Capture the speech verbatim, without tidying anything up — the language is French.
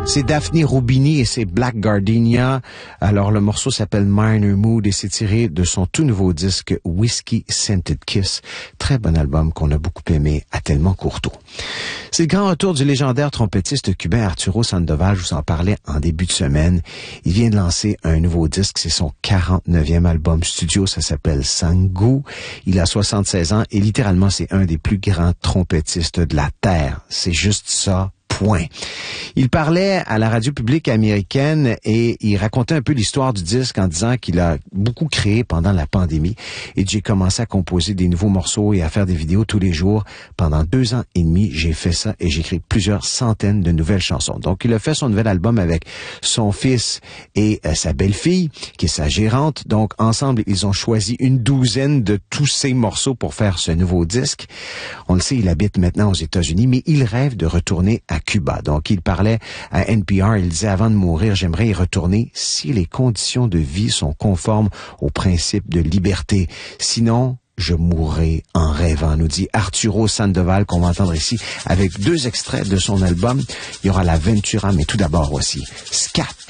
C'est Daphne Rubini et c'est Black Gardenia. Alors, le morceau s'appelle Minor Mood et c'est tiré de son tout nouveau disque Whiskey Scented Kiss. Très bon album qu'on a beaucoup aimé à Tellement Courteau. C'est le grand retour du légendaire trompettiste cubain Arturo Sandoval. Je vous en parlais en début de semaine. Il vient de lancer un nouveau disque. C'est son quarante-neuvième album studio. Ça s'appelle Sangu. Il a soixante-seize ans et littéralement, c'est un des plus grands trompettistes de la Terre. C'est juste ça. Point. Il parlait à la radio publique américaine et il racontait un peu l'histoire du disque en disant qu'il a beaucoup créé pendant la pandémie et j'ai commencé à composer des nouveaux morceaux et à faire des vidéos tous les jours. Pendant deux ans et demi, j'ai fait ça et j'ai écrit plusieurs centaines de nouvelles chansons. Donc, il a fait son nouvel album avec son fils et euh, sa belle-fille, qui est sa gérante. Donc, ensemble, ils ont choisi une douzaine de tous ces morceaux pour faire ce nouveau disque. On le sait, il habite maintenant aux États-Unis, mais il rêve de retourner à Cuba. Donc, il parlait à N P R, il disait, avant de mourir, j'aimerais y retourner si les conditions de vie sont conformes aux principes de liberté. Sinon, je mourrai en rêvant, nous dit Arturo Sandoval, qu'on va entendre ici avec deux extraits de son album. Il y aura la Ventura, mais tout d'abord voici Scat.